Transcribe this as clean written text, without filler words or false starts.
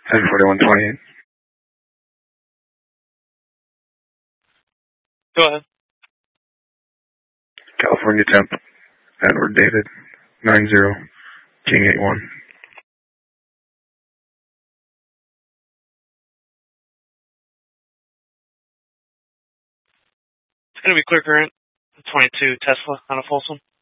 104128. Go ahead. California temp. Edward David. 90 King 81. It's going to be clear current. 22 Tesla out of Folsom.